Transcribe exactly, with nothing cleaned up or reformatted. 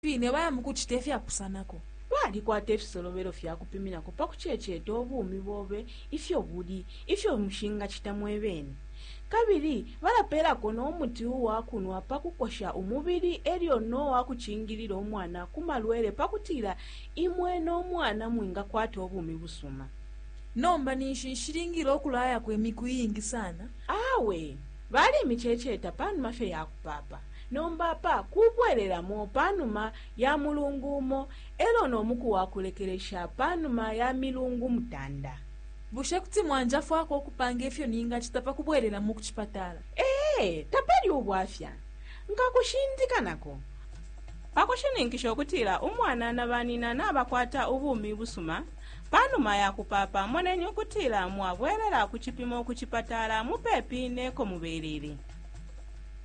Fine baya mukuchitefya kusanako. Wali kwa tefi solobero fya kupimira ko pakuchecheta obuumi bwobe ifyo buli ifyo mushinga kitamwebeni. Kabiri balaperako n'omuti wakunwa pakukosha umubiri eryo no wakuchingirira omwana kumalwere pakutira imwe n'omwana mwinga kwata obuumi busuma. Nomba nishinshilingiro okulaya kwe mikuyingi sana. Awe bali michecheta panuma fe yakupapa. Nomba pa kubwerera mo panuma ya mulungumo elo n'omuku wakulekeresha panuma ya milungu mutanda. Bushe kuti mwanja fwako okupanga efyo ninga chitapa kubwerera mu kuchipatala. Eh, tapali ubwafya. Ngakushindikanako. Pakushiningisha okutira umwana nabanina nabakwata obuumi busuma panuma ya kupapa monenye okutira mwabwerera kuchipimo kuchipatala mupepine ko muberere.